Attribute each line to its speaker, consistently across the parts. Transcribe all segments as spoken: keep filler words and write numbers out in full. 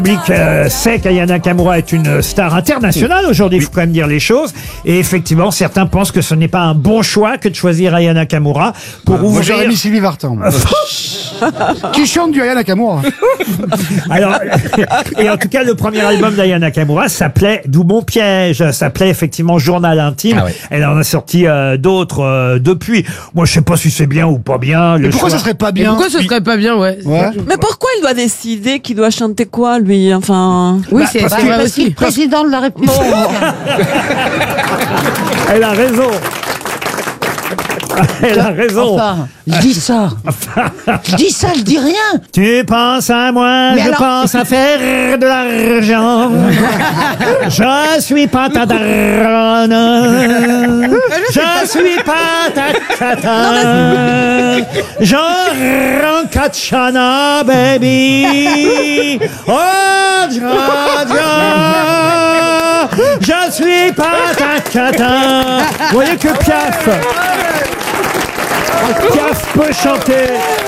Speaker 1: Le public euh, sait qu'Aya Nakamura est une star internationale aujourd'hui, il faut quand même dire les choses. Et effectivement, certains pensent que ce n'est pas un bon choix que de choisir Aya Nakamura pour
Speaker 2: Moi,
Speaker 1: ouvrir...
Speaker 2: j'aurais mis Sylvie Vartan. Qui chante du Aya Nakamura.
Speaker 1: Alors, et en tout cas, le premier album d'Aya Nakamura s'appelait D'où mon piège, s'appelait effectivement Journal intime.
Speaker 3: Ah ouais.
Speaker 1: Elle en a sorti euh, d'autres euh, depuis. Moi, je sais pas si c'est bien ou pas bien. Le
Speaker 2: Et pourquoi
Speaker 1: choix.
Speaker 2: ça serait pas
Speaker 4: Et
Speaker 2: bien?
Speaker 4: pourquoi ce serait pas bien, ouais.
Speaker 2: Ouais.
Speaker 5: Mais pourquoi il doit décider qu'il doit chanter quoi, lui? Enfin.
Speaker 4: Oui,
Speaker 1: Bah,
Speaker 4: c'est
Speaker 1: parce
Speaker 4: c'est
Speaker 1: que-
Speaker 4: vrai
Speaker 6: Parce qu'il est
Speaker 4: aussi.
Speaker 6: président de la République.
Speaker 1: Elle a raison. Elle a raison.
Speaker 6: Enfin, je dis ça. Je dis ça, je dis rien.
Speaker 1: Tu penses à moi,
Speaker 6: Mais
Speaker 1: je
Speaker 6: alors-
Speaker 1: pense à faire de l'argent. Je suis pas ta daronne. Je suis pas ta cata. Genre Kachana, baby. Oh, ja, ja. Je suis pas ta cata. Vous voyez que Piaf, Piaf peut chanter.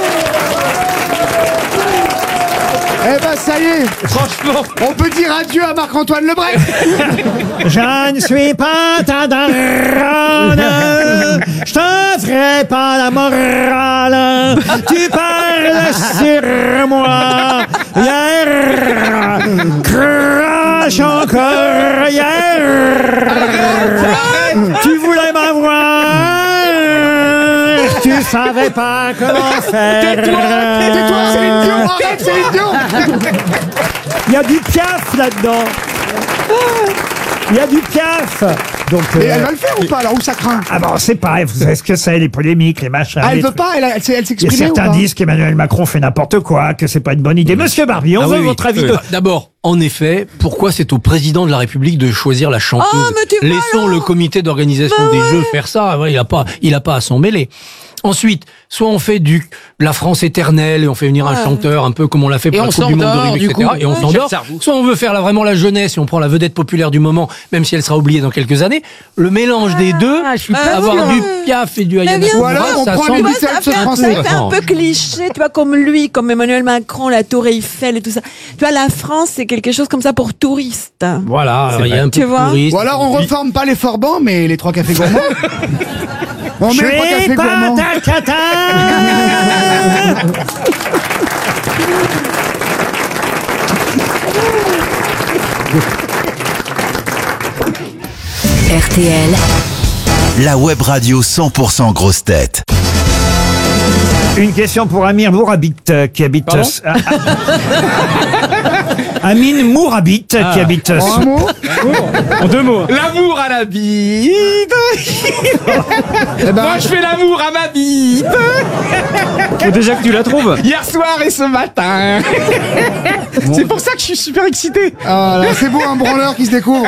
Speaker 2: Eh ben, ça y est. Franchement. On peut dire adieu à Marc-Antoine Lebret.
Speaker 1: Je ne suis pas ta daronne, je te ferai pas la morale, tu parles sur moi, hier, crache encore, hier, tu voulais m'avoir, tu savais pas comment faire.
Speaker 2: Tais-toi, Céline Dion. Arrête, Céline Dion.
Speaker 1: Il y a du Piaf là-dedans. Il y a du Piaf. Donc,
Speaker 2: Et
Speaker 1: euh,
Speaker 2: elle va le faire ou pas, alors, où ça craint?
Speaker 1: ah bon, c'est pareil, vous savez ce que c'est, les polémiques, les machins.
Speaker 2: Ah, elle
Speaker 1: les
Speaker 2: veut
Speaker 1: trucs.
Speaker 2: pas, elle, elle, s'est- elle
Speaker 1: Il y a
Speaker 2: s'exprime ou
Speaker 1: certains
Speaker 2: pas?
Speaker 1: disent qu'Emmanuel Macron fait n'importe quoi, que c'est pas une bonne idée. Monsieur Barbie, on
Speaker 3: Ah
Speaker 1: veut
Speaker 3: oui, oui.
Speaker 1: votre avis
Speaker 3: Euh,
Speaker 1: de...
Speaker 3: D'abord, en effet, pourquoi c'est au président de la République de choisir la chanteuse?
Speaker 5: Ah, mais tu vois,
Speaker 3: Laissons
Speaker 5: alors.
Speaker 3: le comité d'organisation
Speaker 5: Bah
Speaker 3: des
Speaker 5: ouais.
Speaker 3: Jeux faire ça. Ouais, il a pas, il a pas à s'en mêler. Ensuite, soit on fait du la France éternelle et on fait venir un
Speaker 5: Ouais.
Speaker 3: chanteur un peu comme on l'a fait pour
Speaker 4: Et
Speaker 3: la
Speaker 4: on
Speaker 3: Coupe du Monde de
Speaker 4: s'endort,
Speaker 3: rugby,
Speaker 4: du
Speaker 3: et cetera.
Speaker 4: coup.
Speaker 3: Et on
Speaker 4: Ouais.
Speaker 3: s'endort.
Speaker 4: Quel cerveau.
Speaker 3: Soit on veut faire là, vraiment la jeunesse et on prend la vedette populaire du moment, même si elle sera oubliée dans quelques années. Le mélange des deux,
Speaker 4: Ah, je suis pas
Speaker 3: avoir
Speaker 5: sûr.
Speaker 3: du Piaf et du Aya
Speaker 5: bien
Speaker 3: Nakamura,
Speaker 2: Ou alors, on
Speaker 3: ça
Speaker 2: prend
Speaker 3: semble-
Speaker 2: les
Speaker 5: Tu vois,
Speaker 2: Beatles
Speaker 5: ça fait, un,
Speaker 2: français.
Speaker 5: ça fait un peu cliché, tu vois, comme lui, comme Emmanuel Macron, la Tour Eiffel et tout ça. Tu vois, la France, c'est quelque chose comme ça pour touristes.
Speaker 3: Voilà, il y a un peu
Speaker 5: Tu
Speaker 3: de
Speaker 5: vois.
Speaker 3: touriste.
Speaker 2: Ou alors, on reforme pas les Forbans, mais les trois cafés gourmands. On
Speaker 1: Je
Speaker 2: met les trois
Speaker 1: suis
Speaker 2: cafés
Speaker 1: pas
Speaker 2: gourmands.
Speaker 1: ta cata.
Speaker 7: R T L,
Speaker 8: La web radio cent pour cent grosse tête.
Speaker 1: Une question pour Amir Mourabit, euh, qui habite...
Speaker 3: Pardon
Speaker 1: Ah, ah. Amine Mourabit, qui habite...
Speaker 2: En un mot.
Speaker 9: En deux mots. L'amour à la bite.
Speaker 2: Eh ben,
Speaker 9: Moi, je fais l'amour à ma bite.
Speaker 10: Faut déjà que tu la trouves.
Speaker 9: Hier soir et ce matin. C'est pour ça que je suis super excité.
Speaker 2: ah, là, c'est beau, un branleur qui se découvre.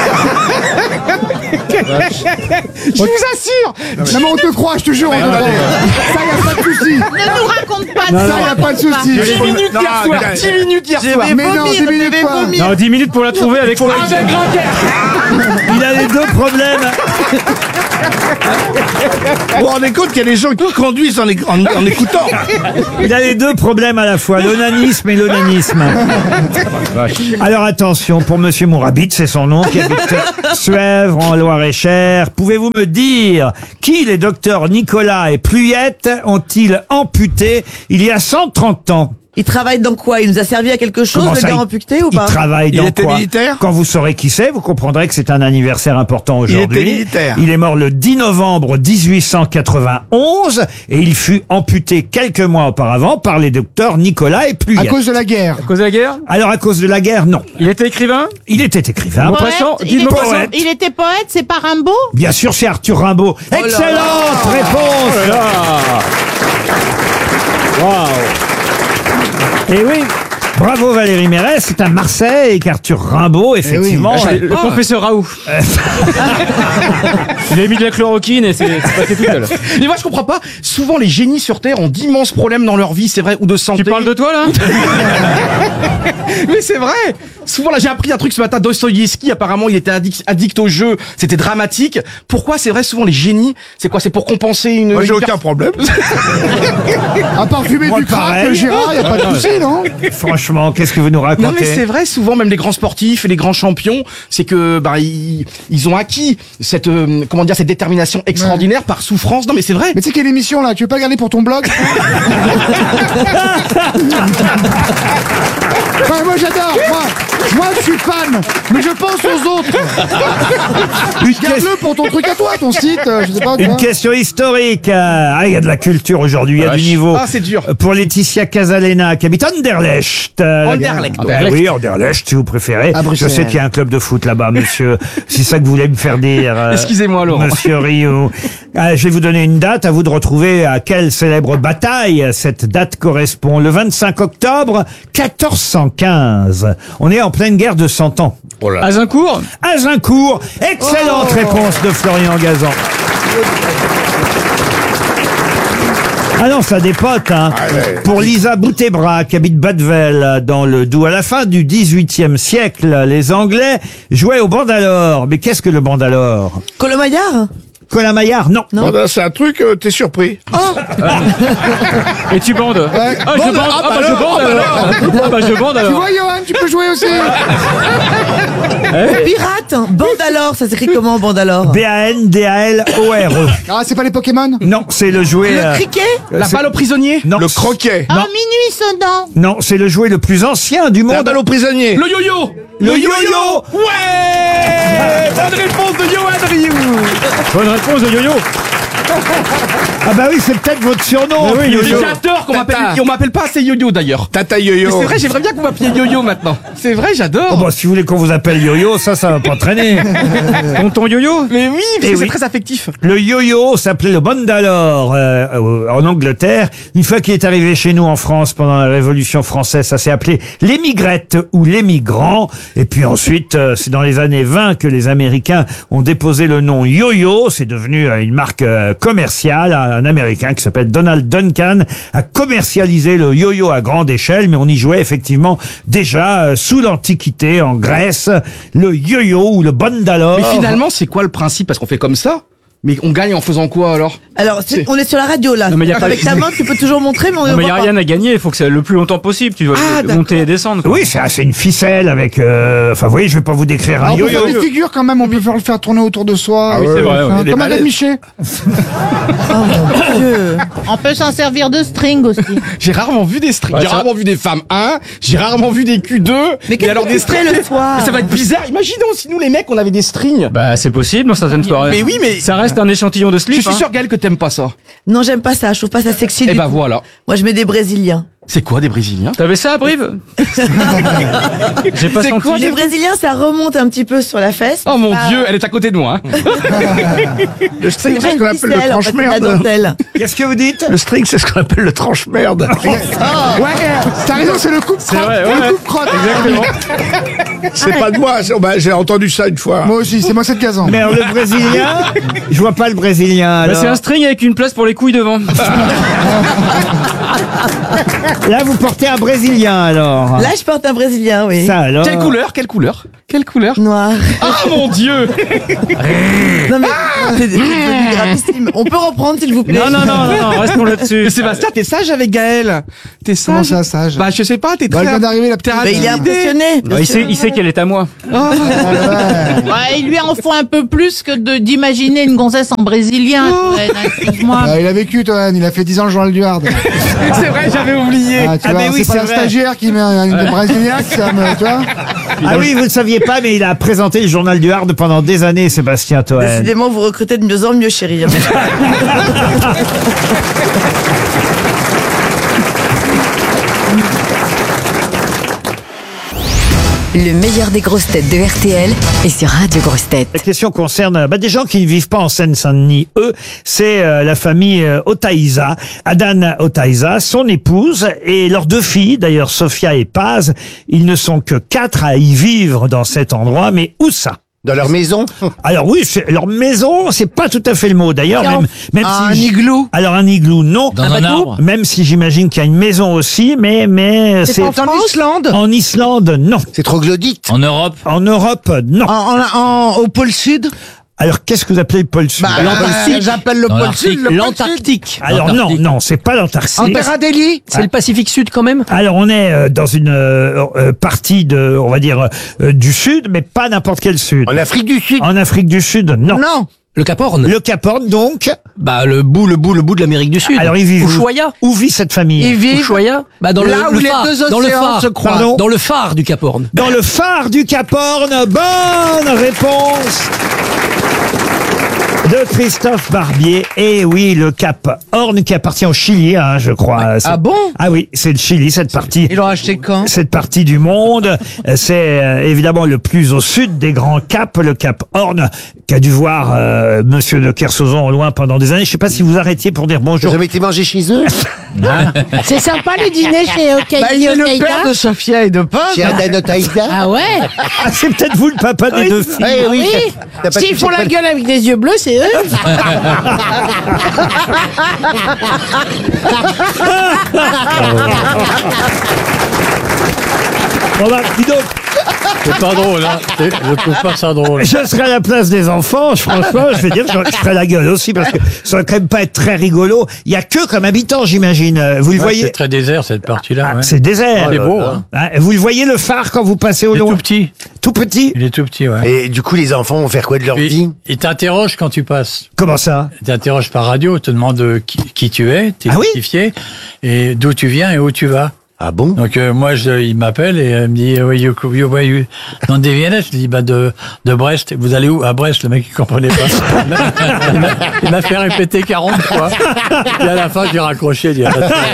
Speaker 9: Je vous assure.
Speaker 2: Non, mais on te croit, je te jure, on te croit. Ça, y a pas de souci.
Speaker 6: Ne nous raconte pas
Speaker 2: Ça,
Speaker 6: ça.
Speaker 2: y a pas de souci.
Speaker 9: dix minutes hier soir. dix minutes hier soir.
Speaker 2: Mais non, dix minutes quoi.
Speaker 10: Non, dix minutes pour la trouver avec
Speaker 9: Avec grand cœur.
Speaker 1: Il a les deux problèmes.
Speaker 11: Vous vous rendez compte qu'il y a des gens qui conduisent en, éc- en- en écoutant.
Speaker 1: Il a les deux problèmes à la fois, l'onanisme et l'onanisme. Alors attention, pour Monsieur Mourabit, c'est son nom, qui habite Suèvre, en Loire-et-Cher. Pouvez-vous me dire qui les docteurs Nicolas et Pluyette ont-ils amputé il y a cent trente ans?
Speaker 5: Il travaille dans quoi? Il nous a servi à quelque chose,
Speaker 1: Comment
Speaker 5: le
Speaker 1: ça,
Speaker 5: gars
Speaker 1: il-
Speaker 5: amputé ou
Speaker 1: Il
Speaker 5: pas?
Speaker 1: travaille
Speaker 11: Il
Speaker 1: dans
Speaker 11: était
Speaker 1: quoi?
Speaker 11: militaire
Speaker 1: Quand vous saurez qui c'est, vous comprendrez que c'est un anniversaire important
Speaker 11: Il
Speaker 1: aujourd'hui.
Speaker 11: était militaire.
Speaker 1: Il est mort le dix novembre dix-huit cent quatre-vingt-onze et il fut amputé quelques mois auparavant par les docteurs Nicolas et
Speaker 2: À
Speaker 1: Pluyette.
Speaker 2: cause de la guerre.
Speaker 10: À cause de la guerre.
Speaker 1: Alors à cause de la guerre, non.
Speaker 10: Il était écrivain.
Speaker 1: Il était écrivain.
Speaker 10: Maupassant.
Speaker 6: Poète,
Speaker 10: Guy
Speaker 6: il,
Speaker 10: de
Speaker 6: était,
Speaker 10: Maupassant.
Speaker 6: il était poète, c'est pas Rimbaud?
Speaker 1: Bien sûr, c'est Arthur Rimbaud. Excellente réponse.
Speaker 10: Waouh.
Speaker 1: Et oui. Bravo Valérie Mérès, c'est à Marseille qu'Arthur Rimbaud, effectivement.
Speaker 2: Eh oui.
Speaker 10: Le professeur Raoult. Il a mis de la chloroquine et c'est c'est passé tout seul.
Speaker 9: Mais moi, je comprends pas. Souvent, les génies sur Terre ont d'immenses problèmes dans leur vie, c'est vrai, ou de santé.
Speaker 10: Tu parles de toi là?
Speaker 9: Mais c'est vrai. Souvent, là, j'ai appris un truc ce matin. Dostoïevski, apparemment, il était addict, addict au jeu. C'était dramatique. Pourquoi c'est vrai, souvent, les génies, c'est quoi? C'est pour compenser une...
Speaker 11: Moi, j'ai
Speaker 9: une
Speaker 11: aucun
Speaker 9: per-
Speaker 11: problème.
Speaker 2: À part fumer
Speaker 1: Moi,
Speaker 2: du crack,
Speaker 1: pareil.
Speaker 2: Gérard, y a pas de souci, non?
Speaker 1: Franchement, qu'est-ce que vous nous racontez?
Speaker 9: Non mais c'est vrai, souvent même les grands sportifs et les grands champions, c'est que bah ils, ils ont acquis cette euh, comment dire cette détermination extraordinaire par souffrance. Non mais c'est vrai.
Speaker 2: Mais tu sais quelle émission là? Tu veux pas garder pour ton blog? Enfin, moi j'adore, moi, moi je suis fan, mais je pense aux autres. Garde-le pour ton truc à toi, ton site, euh, je sais pas. tu
Speaker 1: Une
Speaker 2: vois.
Speaker 1: question historique. euh, Ah, il y a de la culture aujourd'hui, il y a du niveau.
Speaker 9: Ah, c'est dur.
Speaker 1: Pour Laetitia Casalena, qui habite Anderlecht. Euh, la-
Speaker 9: Anderlecht.
Speaker 1: Ah, oui, Anderlecht, si vous préférez.
Speaker 2: À
Speaker 1: Je
Speaker 2: Bruxelles.
Speaker 1: sais qu'il y a un club de foot là-bas, monsieur. C'est ça que vous voulez me faire dire. euh,
Speaker 9: Excusez-moi, Laurent.
Speaker 1: Monsieur Rio. Ah, je vais vous donner une date, à vous de retrouver à quelle célèbre bataille cette date correspond. Le vingt-cinq octobre quatorze cent quinze. On est en pleine guerre de cent ans.
Speaker 10: Azincourt.
Speaker 1: Azincourt. Excellente réponse de Florian Gazan. Ah non, ça dépote, hein. Pour Lisa Boutebra, qui habite Badvel, dans le Doubs. À la fin du dix-huitième siècle, les Anglais jouaient au bandalore. Mais qu'est-ce que le bandalore?
Speaker 6: Colombaillard?
Speaker 1: Colin-Maillard, non.
Speaker 11: Bon, ben, c'est un truc, euh, t'es surpris.
Speaker 10: Et tu bandes. Ah, je bande. Ah, bah, je bande alors. Ah, bah, je bande
Speaker 2: Tu
Speaker 10: alors.
Speaker 2: vois, Johan, tu peux jouer aussi.
Speaker 6: Pirate? Bandalore, ça s'écrit comment, Bandalore?
Speaker 1: B A N D A L O R E.
Speaker 2: Ah, c'est pas les Pokémon?
Speaker 1: Non, c'est le jouet...
Speaker 6: Le
Speaker 1: euh,
Speaker 6: cricket?
Speaker 9: La
Speaker 1: c'est-
Speaker 9: balle aux prisonniers.
Speaker 1: Non,
Speaker 11: Le croquet.
Speaker 1: Non.
Speaker 6: minuit sonnant.
Speaker 1: non, c'est le jouet le plus ancien du
Speaker 11: La
Speaker 1: monde.
Speaker 11: balle aux prisonniers.
Speaker 9: Le yo-yo.
Speaker 1: Le yo-yo.
Speaker 9: Ouais. Bonne réponse de Johan Rioux.
Speaker 10: Bonne réponse de Yo-Yo.
Speaker 1: Ah bah oui, c'est peut-être votre surnom.
Speaker 10: oui, yo-yo.
Speaker 9: J'adore qu'on m'appelle.
Speaker 11: Tata.
Speaker 9: Et on m'appelle pas assez yo-yo d'ailleurs.
Speaker 11: Tata
Speaker 9: Mais
Speaker 11: yo-yo.
Speaker 9: c'est vrai, j'aimerais bien que vous m'appeliez yo-yo maintenant. C'est vrai,
Speaker 1: Oh
Speaker 9: j'adore.
Speaker 1: bah, si vous voulez qu'on vous appelle yo-yo, ça, ça va pas traîner.
Speaker 10: Tonton Yo-Yo.
Speaker 9: Mais oui, parce
Speaker 1: Eh
Speaker 9: que c'est
Speaker 1: oui.
Speaker 9: très affectif.
Speaker 1: Le yo-yo s'appelait le bandalore euh, euh, en Angleterre. Une fois qu'il est arrivé chez nous en France pendant la Révolution française, ça s'est appelé l'émigrette ou l'émigrant. Et puis ensuite, euh, c'est dans les années vingt que les Américains ont déposé le nom yo-yo. C'est devenu euh, une marque euh, commerciale. Un Américain qui s'appelle Donald Duncan a commercialisé le yo-yo à grande échelle, mais on y jouait effectivement déjà euh, sous l'Antiquité en Grèce. Le yo-yo ou le bandalore.
Speaker 9: Mais finalement, c'est quoi le principe? Parce qu'on fait comme ça. Mais on gagne en faisant quoi alors?
Speaker 6: Alors, c'est-
Speaker 9: C'est-
Speaker 6: on est sur la radio, là.
Speaker 10: Non, mais y a pas-
Speaker 6: Avec ta main, tu peux toujours montrer, mais on ne
Speaker 10: Non, mais il n'y
Speaker 6: voit
Speaker 10: a
Speaker 6: pas.
Speaker 10: rien à gagner. Il faut que c'est le plus longtemps possible. Tu dois
Speaker 6: Ah, d'accord.
Speaker 10: monter et descendre. quoi.
Speaker 1: Oui, c'est c'est une ficelle avec... euh, Enfin, vous voyez, je vais pas vous décrire un
Speaker 2: Alors, on peut
Speaker 1: yo-yo.
Speaker 2: faire des figures quand même, on peut faire le faire tourner autour de soi.
Speaker 10: Ah oui, c'est vrai, ouais.
Speaker 2: Hein,
Speaker 1: Il est
Speaker 2: Comme
Speaker 1: balèze.
Speaker 2: Alain Miché.
Speaker 6: Oh mon Dieu.
Speaker 4: On peut s'en servir de string aussi.
Speaker 9: J'ai rarement vu des strings.
Speaker 10: Ouais,
Speaker 9: J'ai
Speaker 10: ça-
Speaker 9: rarement vu des femmes un. J'ai rarement vu des Q deux.
Speaker 6: Mais qu'est-ce
Speaker 9: alors
Speaker 6: que
Speaker 9: des
Speaker 6: tu ferais
Speaker 9: strings.
Speaker 6: le soir?
Speaker 9: Mais ça va être bizarre. Imaginons si nous les mecs on avait des strings.
Speaker 10: Bah, c'est possible dans certaines soirées.
Speaker 9: Mais oui, mais-
Speaker 10: Ça reste un échantillon de
Speaker 9: Je
Speaker 10: slip.
Speaker 9: suis
Speaker 10: hein.
Speaker 9: sûr Gaël que t'aimes pas ça.
Speaker 6: Non, j'aime pas ça. Je trouve pas ça sexy
Speaker 9: Et
Speaker 6: du
Speaker 9: bah
Speaker 6: tout.
Speaker 9: voilà.
Speaker 6: Moi, je mets des Brésiliens.
Speaker 9: C'est quoi des Brésiliens?
Speaker 10: T'avais ça à Brive? J'ai pas
Speaker 9: C'est
Speaker 10: senti.
Speaker 9: quoi,
Speaker 6: Les Brésiliens, ça remonte un petit peu sur la fesse.
Speaker 9: Oh mon
Speaker 6: Ah,
Speaker 9: Dieu, elle est à côté de moi. Hein.
Speaker 11: Le
Speaker 6: C'est
Speaker 11: string, c'est ce qu'on
Speaker 6: une
Speaker 11: appelle
Speaker 6: ficelle,
Speaker 11: le
Speaker 6: en fait, la
Speaker 11: tranche-merde.
Speaker 6: dentelle.
Speaker 1: Qu'est-ce que vous dites?
Speaker 11: Le string, c'est ce qu'on appelle le tranche-merde.
Speaker 2: Ouais, eh, t'as raison, c'est le coupe-crotte.
Speaker 10: vrai, ouais,
Speaker 2: le
Speaker 10: ouais.
Speaker 2: coupe-crotte.
Speaker 10: Exactement.
Speaker 11: C'est pas de moi. c'est- bah, j'ai entendu ça une fois.
Speaker 2: Moi aussi, c'est moi cette gazan.
Speaker 1: Mais alors, le Brésilien, je vois pas le Brésilien.
Speaker 10: Bah,
Speaker 1: Alors.
Speaker 10: c'est un string avec une place pour les couilles devant.
Speaker 1: Là, vous portez un Brésilien, alors.
Speaker 6: Là, je porte un Brésilien, oui.
Speaker 1: Ça, alors.
Speaker 9: Quelle couleur? Quelle couleur? Quelle couleur?
Speaker 6: Noir.
Speaker 9: Oh mon Dieu.
Speaker 6: Non, mais c'est c'est devenu gravissime. On peut reprendre, s'il vous plaît.
Speaker 10: Non, non, non, non, non, restons là-dessus.
Speaker 9: Mais Sébastien, t'es sage avec Gaël. T'es sage.
Speaker 2: Comment ça, sage?
Speaker 9: Bah je sais pas, t'es
Speaker 2: Bah,
Speaker 9: très.
Speaker 2: elle vient d'arriver, la
Speaker 9: t'es
Speaker 2: petite.
Speaker 6: Mais il est
Speaker 9: rapide.
Speaker 6: impressionné.
Speaker 10: Bah, il sait, il sait qu'elle est à moi.
Speaker 2: Ah, ouais.
Speaker 4: Ouais, il lui en faut un peu plus que de d'imaginer une gonzesse en brésilien. Ouais, excuse-moi.
Speaker 2: Ah, il a vécu, toi, il a fait dix ans le journal du Hard.
Speaker 9: C'est vrai, j'avais oublié.
Speaker 2: Ah, tu
Speaker 1: Ah,
Speaker 2: vois,
Speaker 1: mais oui,
Speaker 2: c'est pas
Speaker 1: c'est
Speaker 2: la
Speaker 1: vrai.
Speaker 2: stagiaire qui met un des Brésiliens, ça me, tu vois.
Speaker 1: Ah oui, vous ne saviez pas, mais il a présenté le journal du Hard pendant des années, Sébastien Toen.
Speaker 6: Décidément, vous recrutez de mieux en mieux, chérie.
Speaker 7: Le meilleur des grosses têtes de R T L est sur Radio Grosses Têtes.
Speaker 1: La question concerne bah, des gens qui ne vivent pas en Seine-Saint-Denis. Eux, c'est euh, la famille euh, Otaïza, Adan Otaïza, son épouse et leurs deux filles, d'ailleurs Sophia et Paz. Ils ne sont que quatre à y vivre dans cet endroit, mais où ça?
Speaker 11: Dans leur maison.
Speaker 1: Alors oui, c'est- leur maison, c'est pas tout à fait le mot d'ailleurs. Même, même
Speaker 2: Un
Speaker 1: si
Speaker 2: igloo.
Speaker 1: Alors un igloo, non.
Speaker 10: Dans un arbre.
Speaker 1: Même si j'imagine qu'il y a une maison aussi, mais mais c'est
Speaker 2: en Islande.
Speaker 1: en Islande, non.
Speaker 11: C'est troglodyte.
Speaker 10: En Europe.
Speaker 1: En Europe, non.
Speaker 2: En, en- en- au pôle Sud.
Speaker 1: Alors qu'est-ce que vous appelez le pôle sud?
Speaker 2: Bah, euh, j'appelle le
Speaker 10: Dans
Speaker 2: pôle
Speaker 10: l'Arctique.
Speaker 2: Sud. le pôle Sud.
Speaker 3: L'Antarctique.
Speaker 1: Alors non,
Speaker 10: l'Antarctique.
Speaker 1: non, c'est pas l'Antarctique.
Speaker 2: En Terra Delhi.
Speaker 3: C'est le Pacifique Sud quand même.
Speaker 1: Alors on est euh, dans une euh, euh, partie de, on va dire, euh, du sud, mais pas n'importe quel sud.
Speaker 11: En Afrique du Sud.
Speaker 1: En Afrique du Sud, non.
Speaker 2: Non.
Speaker 3: Le Cap Horn.
Speaker 1: Le Cap Horn, donc.
Speaker 3: Bah le bout, le bout, le bout de l'Amérique du Sud.
Speaker 1: Alors ils vivent où?
Speaker 3: Ushuaia.
Speaker 1: Où vit cette famille?
Speaker 2: Ils vivent
Speaker 3: Ushuaia. Bah dans
Speaker 2: là
Speaker 3: le,
Speaker 2: où
Speaker 3: le
Speaker 2: les
Speaker 3: phare,
Speaker 2: deux
Speaker 3: dans le
Speaker 2: océans
Speaker 3: phare,
Speaker 2: se croisent.
Speaker 1: Pardon
Speaker 3: dans le phare du Cap Horn.
Speaker 1: Dans le phare du Cap Horn. Bonne réponse de Christophe Barbier. Et oui, le Cap Horn qui appartient au Chili, hein, je crois. C'est-
Speaker 2: Ah bon?
Speaker 1: Ah oui, c'est le Chili, cette partie.
Speaker 2: Ils l'ont acheté quand?
Speaker 1: Cette partie du monde, euh, c'est euh, évidemment le plus au sud des grands caps, le Cap Horn, qu'a dû voir euh, Monsieur de Kersauzon au loin pendant des années. Je sais pas si vous arrêtiez pour dire
Speaker 11: Vous
Speaker 1: bonjour.
Speaker 11: avez été manger chez eux?
Speaker 4: C'est sympa le dîner chez
Speaker 2: Bah, il est le
Speaker 4: Okaï
Speaker 2: père de Sophia et de Paul.
Speaker 11: Chez Adano Taïda?
Speaker 4: Ah ouais.
Speaker 1: Ah, c'est peut-être vous le papa des deux filles.
Speaker 11: Eh oui.
Speaker 4: Oui.
Speaker 11: T'as pas
Speaker 4: S'ils
Speaker 11: touché
Speaker 4: font la
Speaker 11: le-
Speaker 4: gueule avec des yeux bleus, c'est eux.
Speaker 1: Bon bah, dis donc,
Speaker 10: C'est pas drôle, hein. C'est- Je trouve pas ça drôle.
Speaker 1: je serais à la place des enfants, je- franchement, je vais dire, je je ferais la gueule aussi, parce que ça va quand même pas être très rigolo. Il y a que comme habitant, j'imagine. Euh, Vous le
Speaker 10: Ouais,
Speaker 1: voyez?
Speaker 10: c'est très désert, cette partie-là.
Speaker 1: Ah,
Speaker 10: ouais.
Speaker 1: c'est désert.
Speaker 10: C'est beau, hein.
Speaker 1: Ah, vous le voyez le phare quand vous passez au
Speaker 10: Il est
Speaker 1: loin?
Speaker 10: tout petit.
Speaker 1: Tout petit?
Speaker 10: Il est tout petit, ouais.
Speaker 11: Et du coup, les enfants vont faire quoi de leur
Speaker 10: Puis,
Speaker 11: vie?
Speaker 10: il t'interroge quand tu passes.
Speaker 1: Comment ça?
Speaker 10: Il t'interroge par radio, il te demande euh, qui, qui tu es, t'es
Speaker 1: Ah oui
Speaker 10: identifié, et d'où tu viens et où tu vas.
Speaker 11: Ah bon?
Speaker 10: Donc euh, moi, je, il m'appelle et euh, il me dit, oui, you, you, where you, dans des Viennet, je lui dis, bah de, de Brest. Vous allez où? À Brest. Le mec, il comprenait pas. il m'a- il m'a fait répéter quarante fois. Et à la fin, j'ai raccroché. J'ai dit,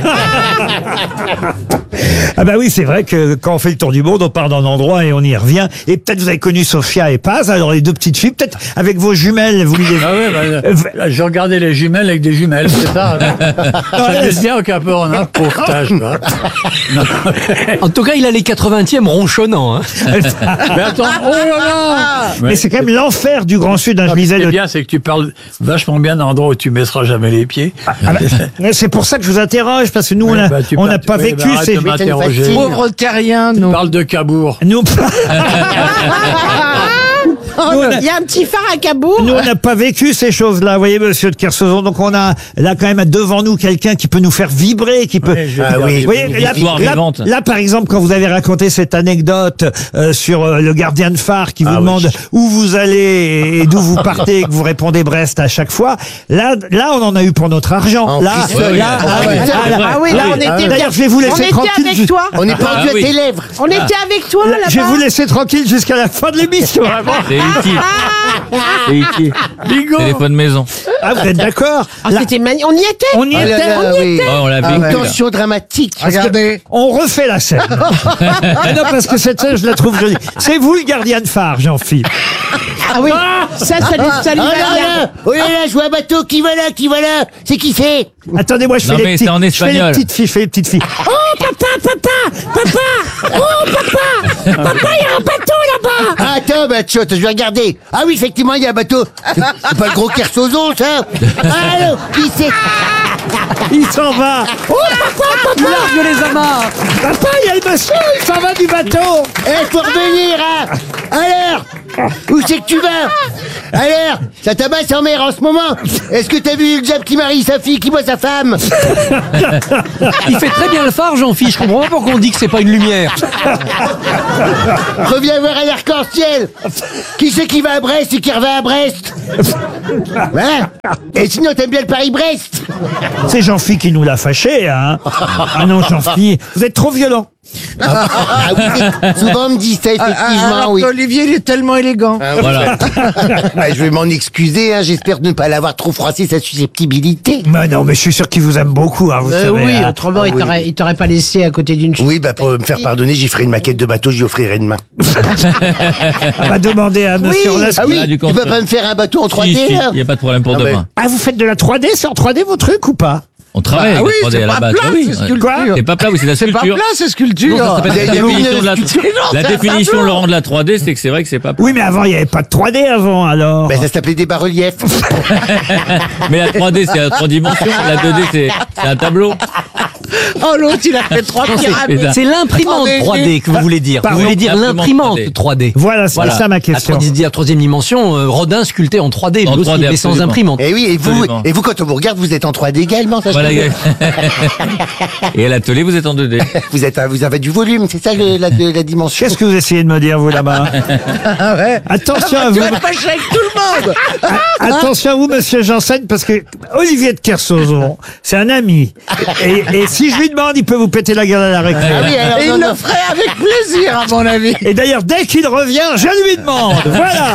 Speaker 1: Ah bah oui, c'est vrai que quand on fait le tour du monde, on part d'un endroit et on y revient. Et peut-être vous avez connu Sophia et Paz, alors les deux petites filles, peut-être avec vos jumelles, vous les...
Speaker 10: ah ouais, bah, euh, je regardais les jumelles avec des jumelles, c'est ça. Ça laisse bien au Cap Horn, hein, pauvre tâche, quoi.
Speaker 3: En tout cas, il a les quatre-vingtième ronchonnants. Hein.
Speaker 10: Mais attends, oh là là!
Speaker 1: Mais c'est quand même l'enfer du Grand Sud, hein, je
Speaker 10: Ce qui
Speaker 1: lisais
Speaker 10: est
Speaker 1: le...
Speaker 10: bien, c'est que tu parles vachement bien d'un endroit où tu mettras jamais les pieds.
Speaker 1: Ah bah, mais c'est pour ça que je vous interroge, parce que nous, on
Speaker 10: Oui,
Speaker 1: a-
Speaker 10: bah, tu
Speaker 1: on n'a
Speaker 10: parles-
Speaker 1: pas
Speaker 10: oui,
Speaker 1: vécu
Speaker 10: bah, arrête
Speaker 1: ces...
Speaker 10: de m'interroger.
Speaker 11: facile.
Speaker 2: Pauvres terriens, nous.
Speaker 10: Parle de Cabourg.
Speaker 1: Nous, Nous, on a-
Speaker 4: Il y a un petit phare à Cabourg.
Speaker 1: nous, on n'a pas vécu ces choses-là, vous voyez, monsieur de Kersauzon. Donc, on a là quand même devant nous quelqu'un qui peut nous faire vibrer, qui peut.
Speaker 10: Ouais, je vais
Speaker 11: Ah
Speaker 10: te
Speaker 11: oui.
Speaker 10: dire,
Speaker 1: Vous voyez,
Speaker 10: une
Speaker 1: là,
Speaker 10: histoire
Speaker 1: là-
Speaker 10: vivante.
Speaker 1: là, par exemple, quand vous avez raconté cette anecdote euh, sur euh, le gardien de phare qui vous
Speaker 11: Ah oui.
Speaker 1: demande où vous allez et d'où vous partez, et que vous répondez Brest à chaque fois, là, là, on en a eu pour notre argent.
Speaker 11: En
Speaker 1: là,
Speaker 11: plus,
Speaker 10: oui,
Speaker 1: là,
Speaker 10: oui.
Speaker 1: ah,
Speaker 11: Ah
Speaker 1: ouais,
Speaker 11: oui.
Speaker 1: là,
Speaker 10: C'est
Speaker 1: là,
Speaker 10: vrai.
Speaker 4: Ah oui,
Speaker 1: là,
Speaker 4: là, on était
Speaker 1: D'ailleurs, je vais vous
Speaker 4: On
Speaker 1: laisser
Speaker 4: était
Speaker 1: tranquille.
Speaker 4: avec toi.
Speaker 11: On est pendu
Speaker 10: Ah
Speaker 11: à
Speaker 10: oui.
Speaker 11: tes lèvres.
Speaker 4: On était avec toi là-bas.
Speaker 1: Je vais vous laisser tranquille jusqu'à la fin de l'émission.
Speaker 10: C'est utile. C'est utile. Bingo. Téléphone maison.
Speaker 1: Ah, vous êtes d'accord?
Speaker 4: Ah,
Speaker 1: Là,
Speaker 4: c'était magnifique. On y était.
Speaker 1: on y
Speaker 11: Ah là
Speaker 1: était.
Speaker 11: là,
Speaker 4: on y
Speaker 11: oui.
Speaker 10: Oh, on l'a
Speaker 11: Ah,
Speaker 10: vécu. là.
Speaker 11: tension dramatique.
Speaker 2: Regardez.
Speaker 1: On refait la scène. Ah non, parce que cette scène, je la trouve jolie. C'est vous le gardien de phare, Jean-Philippe.
Speaker 4: Ah oui. Ça, ça, lui- ça lui
Speaker 11: Ah
Speaker 4: va
Speaker 11: là
Speaker 4: bien.
Speaker 11: là, oh là là, je vois un bateau, qui va là, qui va là? C'est qui c'est?
Speaker 1: Attendez, moi, je fais
Speaker 10: Non,
Speaker 1: les
Speaker 10: mais
Speaker 1: petites.
Speaker 10: c'est en
Speaker 1: je fais les
Speaker 10: espagnol.
Speaker 1: petites filles, je fais les petites filles. Oh, papa, papa, papa. Oh, papa. Papa, il y a un bateau là-bas.
Speaker 11: Ah, attends, bah, tchot, je vais regarder. Ah oui, effectivement, il y a un bateau. C'est pas le gros Kersauzon, ça? Allô, qui c'est?
Speaker 1: Il s'en va. Oh, papa, papa.
Speaker 3: Largue les amarres.
Speaker 1: Papa, il y a le monsieur, il s'en va du bateau.
Speaker 11: Eh, faut revenir, hein? Alors? Où c'est que tu vas? Alors? Ça tabasse en mer en ce moment? Est-ce que t'as vu le diable qui marie sa fille, qui voit sa femme?
Speaker 3: Il fait très bien le phare, Jean-Philippe. Je comprends pas pourquoi on dit que c'est pas une lumière.
Speaker 11: Reviens voir un arc-en-ciel. Qui c'est qui va à Brest et qui revient à Brest? Hein? Et sinon, t'aimes bien le Paris-Brest?
Speaker 1: C'est Jean-Philippe qui nous l'a fâché, hein. Ah non, Jean-Philippe, vous êtes trop violent.
Speaker 11: Ah oui, souvent on me dit ça, effectivement,
Speaker 2: Alors
Speaker 11: oui.
Speaker 2: qu'Olivier, il est tellement élégant.
Speaker 11: Ah, oui.
Speaker 10: Voilà.
Speaker 11: Ah, je vais m'en excuser, hein, j'espère ne pas l'avoir trop froissé sa susceptibilité.
Speaker 1: Mais non, mais je suis sûr qu'il vous aime beaucoup, hein, vous
Speaker 4: Euh,
Speaker 1: savez.
Speaker 4: oui,
Speaker 1: hein.
Speaker 4: autrement,
Speaker 11: Ah
Speaker 4: il
Speaker 11: oui.
Speaker 4: t'aurait- il t'aurait pas laissé à côté d'une fille.
Speaker 11: Oui, bah pour me faire pardonner, j'y ferai une maquette de bateau, j'y offrirai demain.
Speaker 1: On va demander à monsieur
Speaker 11: Oui,
Speaker 1: Orlasky.
Speaker 11: ah oui,
Speaker 10: Ah, du
Speaker 11: tu peux
Speaker 10: construire.
Speaker 11: pas me faire un bateau en trois D,
Speaker 10: Si, si,
Speaker 11: là?
Speaker 10: il n'y a pas de problème pour
Speaker 11: Ah,
Speaker 10: demain.
Speaker 11: ouais.
Speaker 1: Ah, vous faites de la trois D, c'est en trois D vos trucs ou pas?
Speaker 12: On travaille
Speaker 2: Bah
Speaker 12: avec
Speaker 2: oui,
Speaker 12: la trois D
Speaker 2: c'est
Speaker 12: à la
Speaker 2: pas
Speaker 12: base.
Speaker 2: plat,
Speaker 12: Ah oui.
Speaker 2: c'est sculpture.
Speaker 1: Quoi
Speaker 12: C'est pas plat, oui, c'est de la
Speaker 2: C'est pas
Speaker 12: sculpture.
Speaker 2: plat, c'est sculpture.
Speaker 12: Non, ça s'appelle
Speaker 2: Il y a-
Speaker 12: la
Speaker 2: il y a
Speaker 12: définition
Speaker 2: une
Speaker 12: de la,
Speaker 2: sculpture. Non,
Speaker 12: la
Speaker 2: c'est un
Speaker 12: définition,
Speaker 2: tableau.
Speaker 12: Laurent, de la trois D, c'est que c'est vrai que c'est pas plat.
Speaker 1: Oui, mais avant, il n'y avait pas de trois D avant, alors.
Speaker 11: Ben, ça s'appelait des bas-reliefs.
Speaker 12: Mais la trois D, c'est à trois dimensions. La deux D, c'est c'est un tableau.
Speaker 2: Oh, l'autre, il a fait trois pyramides.
Speaker 3: C'est l'imprimante
Speaker 2: Attendez,
Speaker 3: trois D que vous voulez dire.
Speaker 1: Pardon,
Speaker 3: vous voulez dire
Speaker 12: l'imprimante
Speaker 3: l'imprimante
Speaker 12: trois D.
Speaker 3: trois D.
Speaker 1: Voilà, c'est ça ma question.
Speaker 3: La, troisième- la troisième dimension, euh, Rodin sculpté en trois D,
Speaker 12: En
Speaker 3: lui aussi,
Speaker 12: trois D,
Speaker 3: mais sans
Speaker 12: absolument.
Speaker 3: imprimante.
Speaker 11: Et oui, et vous,
Speaker 12: Absolument.
Speaker 11: et vous, quand on vous regarde, vous êtes en trois D également, ça, je
Speaker 12: Voilà.
Speaker 11: trouve.
Speaker 12: Et à l'atelier, vous êtes en deux D.
Speaker 11: Vous êtes, vous avez du volume, c'est ça le- la, la dimension.
Speaker 1: Qu'est-ce que vous essayez de me dire, vous, là-bas? Attention à
Speaker 2: Tu
Speaker 1: vous.
Speaker 2: vas te fâcher avec tout le monde.
Speaker 1: Attention à vous, monsieur Janssen, parce que Olivier de Kersauzon, c'est un ami. Et, et si je lui demande, il peut vous péter la gueule à la récré.
Speaker 11: Ah oui, alors,
Speaker 2: Et
Speaker 11: non,
Speaker 2: il
Speaker 11: non.
Speaker 2: le ferait avec plaisir, à mon avis.
Speaker 1: Et d'ailleurs, dès qu'il revient, je lui demande. Voilà.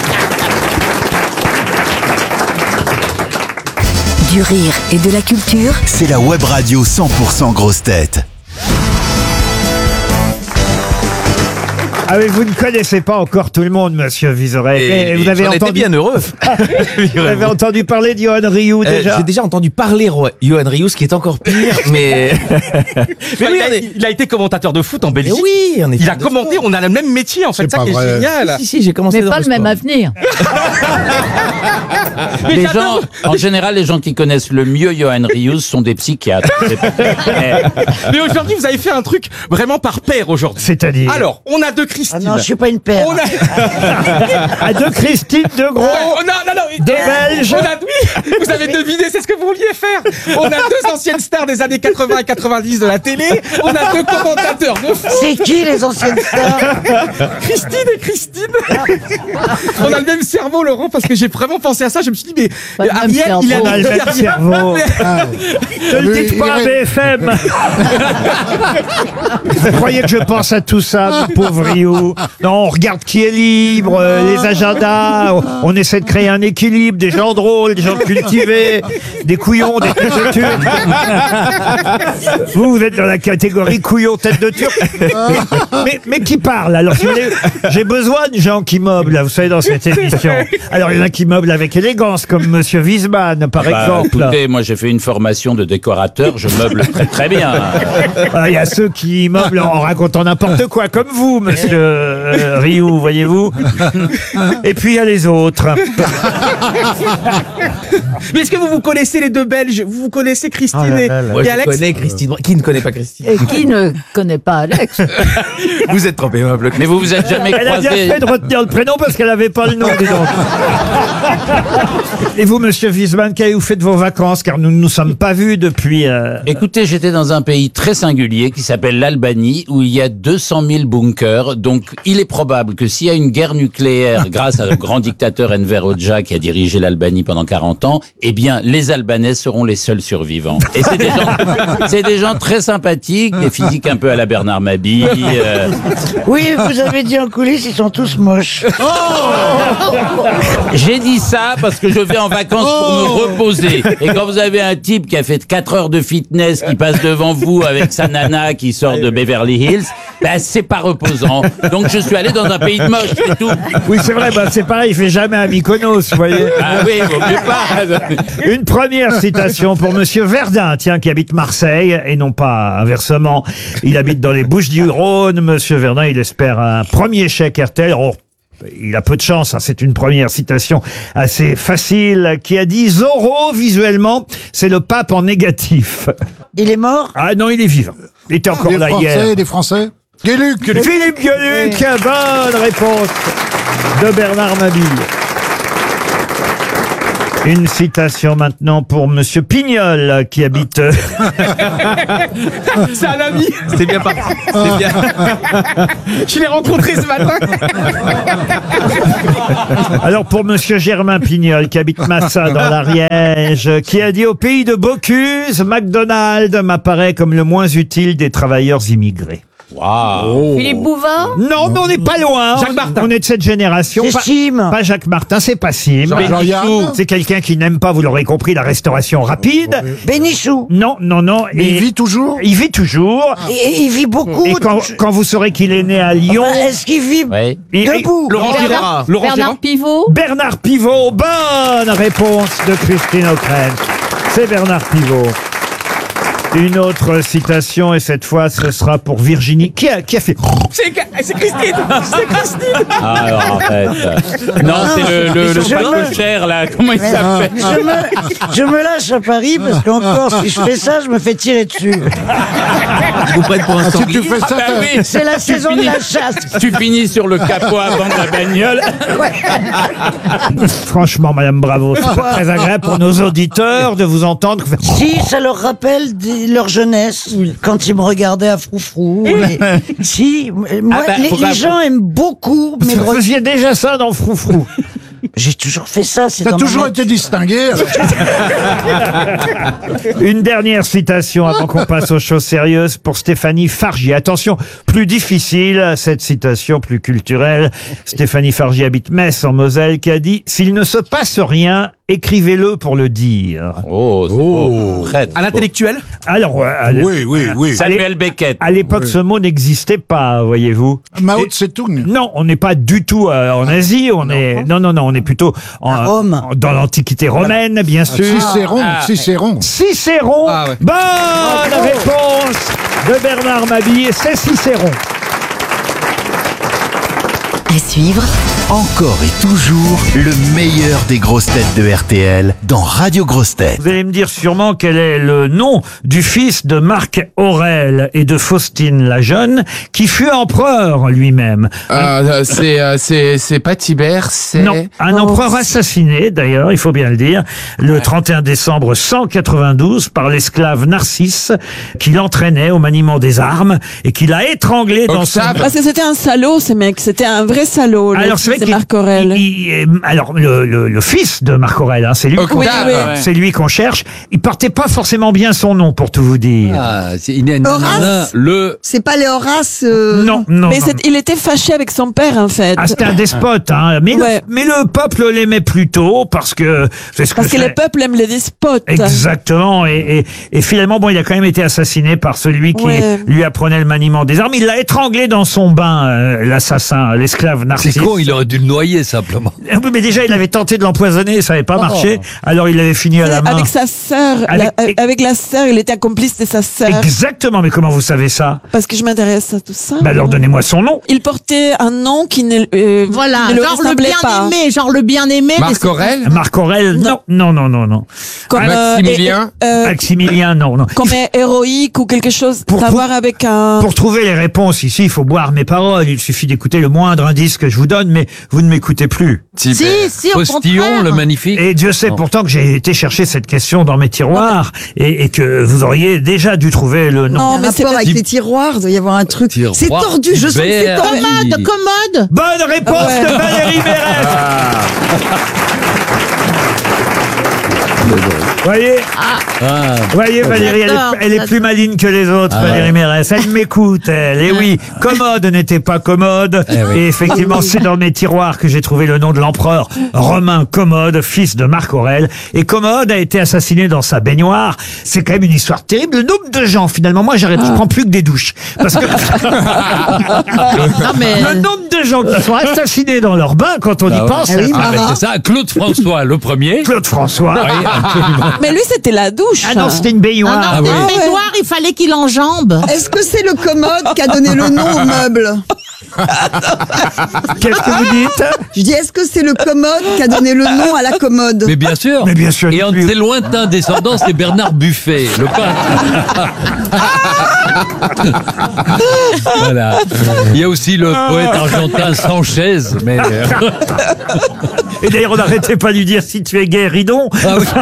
Speaker 7: Du rire et de la culture.
Speaker 8: C'est la web radio cent pour cent grosses têtes.
Speaker 1: Ah oui, vous ne connaissez pas encore tout le monde, monsieur Vizorek.
Speaker 13: Et-
Speaker 1: Et vous
Speaker 13: et
Speaker 1: avez
Speaker 13: j'en étais
Speaker 1: entendu...
Speaker 13: bien heureux.
Speaker 1: Vous avez entendu parler de Johan Rioux,
Speaker 13: Euh,
Speaker 1: déjà?
Speaker 13: J'ai déjà entendu parler Ro- Johan Rioux, ce qui est encore pire, mais...
Speaker 9: Mais
Speaker 13: oui,
Speaker 9: il, a,
Speaker 13: on est-
Speaker 9: il a été commentateur de foot en
Speaker 13: mais
Speaker 9: Belgique.
Speaker 13: oui, on est
Speaker 9: Il a commenté, on a le même métier en fait, ça
Speaker 2: pas
Speaker 9: qui est
Speaker 2: vrai.
Speaker 9: génial.
Speaker 13: Si, si, j'ai commencé
Speaker 4: Mais
Speaker 13: dans
Speaker 4: pas le
Speaker 13: sport.
Speaker 4: même avenir.
Speaker 9: Mais
Speaker 12: Les
Speaker 9: j'adore.
Speaker 12: gens, en général, les gens qui connaissent le mieux Johan Rioux sont des psychiatres. C'est pas- Eh,
Speaker 9: Mais aujourd'hui, vous avez fait un truc vraiment par paire aujourd'hui.
Speaker 1: C'est-à-dire?
Speaker 9: Alors, on a deux Christine.
Speaker 11: Ah non, je suis pas une paire.
Speaker 9: On a,
Speaker 1: À deux Christine, deux gros.
Speaker 9: Oh, non, non, non.
Speaker 1: Deux
Speaker 9: Eh,
Speaker 1: Belges.
Speaker 9: On a, oui, vous avez deviné, c'est ce que vous vouliez faire. On a deux anciennes stars des années quatre-vingts et quatre-vingt-dix de la télé. On a deux commentateurs de foot.
Speaker 11: C'est qui les anciennes stars?
Speaker 9: Christine et Christine. On a le même cerveau, Laurent, parce que j'ai vraiment pensé à ça. Je me suis dit, mais
Speaker 4: Pas le même
Speaker 9: Ariel,
Speaker 4: cerveau.
Speaker 9: il a
Speaker 1: On a le même cerveau. Ne le dites pas à B F M. Vous croyez que je pense à tout ça, mon pauvre Rioux? Non, on regarde qui est libre, euh, les agendas, on, on essaie de créer un équilibre, des gens drôles, des gens cultivés, des couillons, des têtes de turc. Vous, vous êtes dans la catégorie couillon, tête de turc. Mais, mais qui parle? Alors, si vous voulez, j'ai besoin de gens qui meublent, là, vous savez, dans cette émission. Alors, il y en a qui meublent avec élégance, comme Monsieur Wiesmann, par
Speaker 12: bah,
Speaker 1: exemple.
Speaker 12: écoutez, moi j'ai fait une formation de décorateur, je meuble très très bien.
Speaker 1: Ah, il y a ceux qui meublent en racontant n'importe quoi, comme vous, monsieur euh, Rioux, voyez-vous. Et puis il y a les autres.
Speaker 9: Mais est-ce que vous vous connaissez les deux Belges? Vous vous connaissez Christine
Speaker 1: Oh là
Speaker 9: et,
Speaker 1: là là.
Speaker 13: Moi,
Speaker 9: et
Speaker 13: je
Speaker 9: Alex?
Speaker 13: connais Christine. Qui ne connaît pas Christine?
Speaker 4: Et qui ne connaît pas Alex?
Speaker 13: Vous êtes trop aimable.
Speaker 12: Mais vous vous êtes jamais
Speaker 1: Elle a bien
Speaker 12: croisés.
Speaker 1: fait de retenir le prénom parce qu'elle n'avait pas le nom, dis donc. Et vous, monsieur Wiesmann, qu'avez-vous fait de vos vacances? Car nous ne nous sommes pas vus depuis... euh,
Speaker 12: Écoutez, j'étais dans un pays très singulier qui s'appelle l'Albanie, où il y a deux cent mille bunkers. Donc, il est probable que s'il y a une guerre nucléaire grâce à le grand dictateur Enver Hoxha qui a dirigé l'Albanie pendant quarante ans, eh bien, les Albanais seront les seuls survivants. Et c'est des gens, c'est des gens très sympathiques, des physiques un peu à la Bernard Mabille. euh,
Speaker 11: Oui, vous avez dit en coulisses, ils sont tous moches.
Speaker 12: J'ai dit ça parce que je vais en vacances pour me reposer. Et quand vous avez un type qui a fait quatre heures de fitness, qui passe devant vous avec sa nana qui sort de Beverly Hills, ben c'est pas reposant. Donc je suis allé dans un pays de moche, c'est tout.
Speaker 1: Oui, c'est vrai, bah, c'est pareil, il fait jamais un Mykonos, vous voyez.
Speaker 12: Ah oui, vaut mieux pas.
Speaker 1: Une première citation pour monsieur Verdun, tiens, qui habite Marseille, et non pas inversement. Il habite dans les Bouches-du-Rhône. Monsieur Verdun, il espère un premier chèque R T L. Oh, il a peu de chance, hein, c'est une première citation assez facile, qui a dit « Zorro, visuellement, c'est le pape en négatif ».
Speaker 11: Il est mort?
Speaker 1: Ah non, il est vivant. Il était encore
Speaker 2: Des
Speaker 1: là hier.
Speaker 2: Français, des Français. Gueluc, Gueluc.
Speaker 1: Philippe Gueluc, bonne réponse de Bernard Mabille. Une citation maintenant pour monsieur Pignol, qui habite...
Speaker 9: C'est un ami.
Speaker 13: C'est bien parti. C'est bien.
Speaker 9: Je l'ai rencontré ce matin.
Speaker 1: Alors pour monsieur Germain Pignol, qui habite Massa dans l'Ariège, qui a dit « Au pays de Bocuse, McDonald's m'apparaît comme le moins utile des travailleurs immigrés ».
Speaker 12: Waouh.
Speaker 4: Philippe Bouvard?
Speaker 1: Non, mais on n'est pas loin.
Speaker 9: Jacques
Speaker 1: On-
Speaker 9: Martin.
Speaker 1: On est de cette génération.
Speaker 11: C'est
Speaker 1: Pas-
Speaker 11: Sim.
Speaker 1: Pas Jacques Martin, c'est pas Sim.
Speaker 2: Jean- Jean-Yann.
Speaker 1: C'est quelqu'un qui n'aime pas, vous l'aurez compris, la restauration rapide.
Speaker 11: Bénichou.
Speaker 1: Non, non, non.
Speaker 2: Mais il vit toujours?
Speaker 1: Il vit toujours.
Speaker 11: Et, il vit beaucoup.
Speaker 1: Et quand, quand vous saurez qu'il est né à Lyon...
Speaker 11: Est-ce qu'il vit
Speaker 12: Ouais.
Speaker 1: il-
Speaker 11: debout?
Speaker 9: Laurent Gérard. Laurent
Speaker 4: Bernard
Speaker 9: Gérard.
Speaker 4: Pivot?
Speaker 1: Bernard Pivot, bonne réponse de Christine O'Krent. C'est Bernard Pivot. Une autre citation, et cette fois, ce sera pour Virginie. Qui a, qui a fait...
Speaker 6: C'est c'est Christine. C'est Christine.
Speaker 12: Ah, alors arrête. Non, c'est le, le, le
Speaker 14: Je
Speaker 12: pape
Speaker 14: me-
Speaker 12: cher, là. Comment il
Speaker 14: Je
Speaker 12: s'appelle
Speaker 14: me, je me lâche à Paris parce qu'encore, si je fais ça, je me fais tirer dessus.
Speaker 12: Vous prêtez pour un
Speaker 2: Ah, si
Speaker 12: sanglier
Speaker 2: tu fais ça,
Speaker 12: Ah bah
Speaker 2: t'as-
Speaker 12: oui.
Speaker 14: C'est la
Speaker 12: Tu
Speaker 14: saison de
Speaker 12: finis-
Speaker 14: la chasse.
Speaker 12: Tu finis sur le capot avant de la bagnole.
Speaker 1: Franchement, Madame Bravo, c'est pas très agréable pour nos auditeurs de vous entendre.
Speaker 14: Si, ça leur rappelle des- leur jeunesse, quand ils me regardaient à froufrou. Mais, si, moi,
Speaker 12: Ah bah,
Speaker 14: les,
Speaker 12: bravo.
Speaker 14: les gens aiment beaucoup. Mais
Speaker 1: Vous faisiez déjà ça dans Froufrou.
Speaker 14: J'ai toujours fait ça. C'est
Speaker 2: T'as
Speaker 14: dans
Speaker 2: toujours
Speaker 14: ma-
Speaker 2: été distingué.
Speaker 1: Une dernière citation avant qu'on passe aux choses sérieuses pour Stéphanie Fargier. Attention, plus difficile, cette citation plus culturelle. Stéphanie Fargier habite Metz en Moselle qui a dit « S'il ne se passe rien, écrivez-le pour le dire. »
Speaker 12: Oh, c'est beau. Très,
Speaker 9: À l'intellectuel.
Speaker 1: Alors, euh, à l'é-
Speaker 2: Oui, oui, oui.
Speaker 12: Samuel Beckett.
Speaker 1: à l'époque, ce mot n'existait pas, voyez-vous.
Speaker 2: Mao Tse-tung.
Speaker 1: Non, on n'est pas du tout euh, en Asie, on est non non non, on est plutôt en,
Speaker 14: À Rome.
Speaker 1: en- dans l'Antiquité romaine, bien sûr.
Speaker 2: Cicéron,
Speaker 12: Ah.
Speaker 2: Cicéron.
Speaker 1: Cicéron.
Speaker 9: Ah ouais.
Speaker 1: Bonne réponse de Bernard Mabille, c'est Cicéron.
Speaker 7: À suivre,
Speaker 8: Encore et toujours le meilleur des grosses têtes de R T L dans Radio Grosses Têtes.
Speaker 1: Vous allez me dire sûrement quel est le nom du fils de Marc Aurèle et de Faustine la Jeune, qui fut empereur lui-même.
Speaker 15: Euh, c'est euh, c'est c'est pas Tibère, c'est
Speaker 1: Non, un empereur assassiné, d'ailleurs, il faut bien le dire, le trente et un décembre cent quatre-vingt-douze par l'esclave Narcisse, qui l'entraînait au maniement des armes et qui l'a étranglé dans son...
Speaker 15: Octave.
Speaker 5: Parce que c'était un salaud, ce mec. C'était un vrai salaud. le
Speaker 1: Alors
Speaker 5: fils
Speaker 1: c'est vrai
Speaker 5: de
Speaker 1: qu'il-
Speaker 5: Marc Aurèle.
Speaker 1: il- il- alors le, le, le fils de Marc Aurèle, hein, c'est lui,
Speaker 15: Octave.
Speaker 5: Oui, oui.
Speaker 12: Ouais.
Speaker 1: c'est lui qu'on cherche. Il portait pas forcément bien son nom, pour tout vous dire.
Speaker 13: Ah, c'est- il est
Speaker 6: Horace.
Speaker 13: le.
Speaker 6: C'est pas les Horaces. euh,
Speaker 1: Non, non.
Speaker 5: Mais
Speaker 1: non.
Speaker 5: c'est- il était fâché avec son père, en fait.
Speaker 1: Ah, c'était un despote, hein. Mais,
Speaker 5: Ouais.
Speaker 1: le, mais le peuple l'aimait plutôt parce que c'est ce
Speaker 5: Parce que
Speaker 1: c'est.
Speaker 5: les peuples aiment les despotes.
Speaker 1: Exactement, et, et, et finalement, bon, il a quand même été assassiné par celui qui
Speaker 5: Ouais.
Speaker 1: lui apprenait le maniement des armes. Il l'a étranglé dans son bain, euh, l'assassin, l'esclave Narcisse.
Speaker 13: C'est con, il aurait dû le noyer simplement.
Speaker 1: Ah oui, mais déjà, il avait tenté de l'empoisonner, ça n'avait pas
Speaker 13: Oh.
Speaker 1: marché. Alors, il avait fini à la main.
Speaker 5: Avec sa sœur,
Speaker 1: Avec-
Speaker 5: la- avec la sœur, il était complice de sa sœur.
Speaker 1: Exactement, mais comment vous savez ça?
Speaker 5: Parce que je m'intéresse à tout ça.
Speaker 1: Bah alors, donnez-moi son nom.
Speaker 5: Il portait un nom qui ne, euh,
Speaker 4: Voilà,
Speaker 5: ne le
Speaker 4: genre le
Speaker 5: ressemblait pas.
Speaker 4: bien-aimé, genre le bien-aimé. mais
Speaker 15: Marc
Speaker 4: c'est-
Speaker 15: Aurèle,
Speaker 1: Marc Aurèle, non, non, non, non, non.
Speaker 5: Comme, euh,
Speaker 15: Maximilien.
Speaker 5: et- euh,
Speaker 1: Maximilien, non, non.
Speaker 5: comme un héroïque ou quelque chose
Speaker 1: Pour-
Speaker 5: à
Speaker 1: pour-
Speaker 5: voir avec un...
Speaker 1: Pour trouver les réponses ici, il faut boire mes paroles. Il suffit d'écouter le moindre indice que je vous donne, mais vous ne m'écoutez plus.
Speaker 4: Si, si, au
Speaker 13: Postillon,
Speaker 4: contraire.
Speaker 13: le magnifique.
Speaker 1: Et Dieu sait pourtant que j'ai été chercher cette question dans mes tiroirs et, et que vous auriez déjà dû trouver le nom.
Speaker 5: Non,
Speaker 6: Un
Speaker 5: mais c'est
Speaker 6: rapport
Speaker 5: pas...
Speaker 6: avec les tiroirs, il doit y avoir un truc.
Speaker 13: Tiroir
Speaker 6: C'est tordu, je sens que c'est
Speaker 13: Hubert.
Speaker 6: tordu.
Speaker 4: Commode, commode.
Speaker 1: Bonne réponse
Speaker 5: Ouais.
Speaker 1: de Valérie Mérès. Voyez,
Speaker 13: Ah,
Speaker 1: voyez Valérie, elle est,
Speaker 4: J'adore,
Speaker 1: elle est plus
Speaker 4: j'adore.
Speaker 1: maligne que les autres, Valérie Mérès. Elle m'écoute, elle. Et oui, commode n'était pas commode. Et effectivement, c'est dans mes tiroirs que j'ai trouvé le nom de l'empereur Romain Commode, fils de Marc Aurèle. Et Commode a été assassiné dans sa baignoire. C'est quand même une histoire terrible. Le nombre de gens, finalement, moi, j'arrête, je prends plus que des douches. Parce que
Speaker 4: Non, mais...
Speaker 1: le nombre de gens qui sont assassinés dans leur bain, quand on y
Speaker 13: Ah ouais.
Speaker 1: pense,
Speaker 6: Ah oui,
Speaker 13: ah, ben,
Speaker 6: Marat.
Speaker 13: c'est ça. Claude François, le premier.
Speaker 1: Claude François.
Speaker 13: Oui, absolument.
Speaker 5: Mais lui, c'était la douche.
Speaker 1: Ah non, c'était une baignoire.
Speaker 4: Ah
Speaker 13: Ah
Speaker 4: non,
Speaker 13: oui.
Speaker 4: c'était une baignoire, il fallait qu'il enjambe.
Speaker 6: Est-ce que c'est le commode qui a donné le nom au meuble?
Speaker 1: Qu'est-ce que vous dites?
Speaker 6: Je dis, est-ce que c'est le commode qui a donné le nom à la commode?
Speaker 13: Mais bien sûr.
Speaker 1: Mais bien sûr.
Speaker 13: Et un de ses lointains descendants, c'est Bernard Buffet, le peintre. Voilà. Il y a aussi le poète argentin Sanchez, mais euh,
Speaker 1: Et d'ailleurs, on n'arrêtait pas de lui dire si tu es gay, ridon.
Speaker 13: ah oui.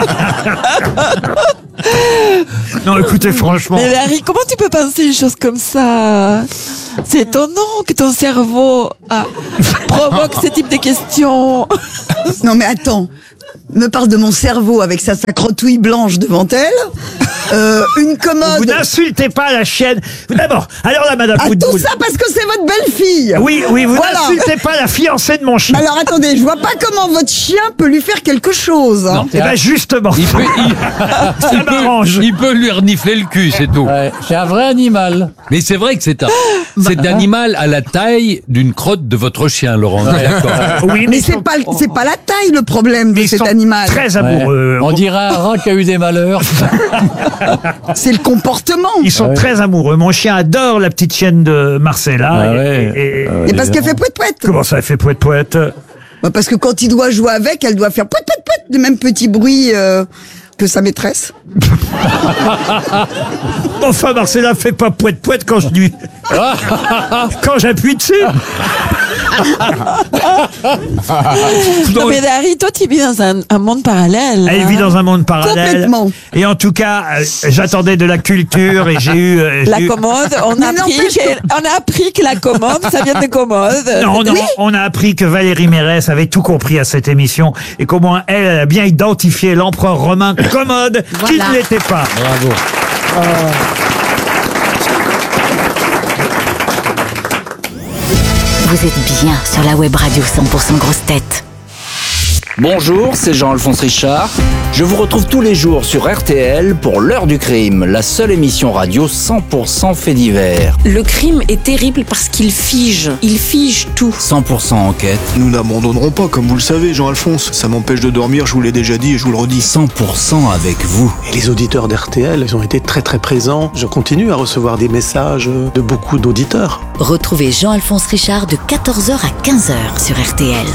Speaker 1: Non, écoutez, franchement.
Speaker 5: Mais Larry, comment tu peux penser une chose comme ça? C'est étonnant que ton cerveau ah, provoque ce type de questions.
Speaker 6: Non mais attends, me parle de mon cerveau avec sa sacrotouille blanche devant elle. Euh, une
Speaker 1: Vous
Speaker 6: commode.
Speaker 1: n'insultez pas la chienne. D'abord, alors là, Madame
Speaker 6: Ah,
Speaker 1: Woodbull.
Speaker 6: tout ça parce que c'est votre belle-fille.
Speaker 1: Oui, oui, vous
Speaker 6: Voilà.
Speaker 1: n'insultez pas la fiancée de mon chien.
Speaker 6: Alors attendez, je vois pas comment votre chien peut lui faire quelque chose.
Speaker 13: Non,
Speaker 1: Eh ben justement,
Speaker 13: il peut, il,
Speaker 1: ça
Speaker 13: il peut-
Speaker 1: m'arrange.
Speaker 13: il peut lui renifler le cul, c'est tout.
Speaker 10: Ouais, c'est un vrai animal.
Speaker 13: Mais c'est vrai que c'est un, c'est un animal à la taille d'une crotte de votre chien, Laurent. on est d'accord.
Speaker 1: Oui,
Speaker 6: Mais
Speaker 1: mais,
Speaker 6: c'est pas le- c'est pas la taille le problème de
Speaker 1: mais
Speaker 6: cet cet animal.
Speaker 1: Très amoureux.
Speaker 13: On dirait un rat qui a eu des malheurs.
Speaker 6: C'est le comportement.
Speaker 1: Ils sont
Speaker 13: Ouais.
Speaker 1: très amoureux. Mon chien adore la petite chienne de Marcella.
Speaker 13: Ah
Speaker 1: et,
Speaker 13: ouais.
Speaker 1: et- et-
Speaker 13: Ah ouais,
Speaker 6: Et parce qu'elle
Speaker 13: évidemment.
Speaker 6: fait pouet pouet.
Speaker 1: Comment ça, elle fait poète poète?
Speaker 6: Bah parce que quand il doit jouer avec, elle doit faire pouet pouet pouet, le même petit bruit euh, que sa maîtresse.
Speaker 1: Enfin, Marcella fait pas poète poète quand je lui... quand j'appuie dessus.
Speaker 5: Non, mais Dari, toi, tu vis dans un, un monde parallèle.
Speaker 1: Elle
Speaker 5: hein.
Speaker 1: vit dans un monde parallèle.
Speaker 5: Complètement.
Speaker 1: Et en tout cas, euh, j'attendais de la culture et j'ai eu... euh,
Speaker 5: La
Speaker 1: j'ai eu-
Speaker 5: commode, on a, appris que, on a appris que la commode, ça vient de commode.
Speaker 1: Non, non,
Speaker 5: Oui.
Speaker 1: on a appris que Valérie Mérès avait tout compris à cette émission et qu'au moins elle, elle a bien identifié l'empereur romain Commode, qui
Speaker 7: Voilà.
Speaker 1: ne l'était pas.
Speaker 13: Bravo.
Speaker 7: Vous êtes bien sur la web radio cent pour cent Grosses Têtes.
Speaker 16: Bonjour, c'est Jean-Alphonse Richard. Je vous retrouve tous les jours sur R T L pour l'heure du crime, la seule émission radio cent pour cent fait divers.
Speaker 17: Le crime est terrible parce qu'il fige. Il fige tout.
Speaker 16: cent pour cent enquête.
Speaker 18: Nous n'abandonnerons pas, comme vous le savez, Jean-Alphonse. Ça m'empêche de dormir, je vous l'ai déjà dit et je vous le redis.
Speaker 16: cent pour cent avec vous.
Speaker 19: Et les auditeurs d'R T L, ils ont été très très présents. Je continue à recevoir des messages de beaucoup d'auditeurs.
Speaker 7: Retrouvez Jean-Alphonse Richard de quatorze heures à quinze heures sur R T L.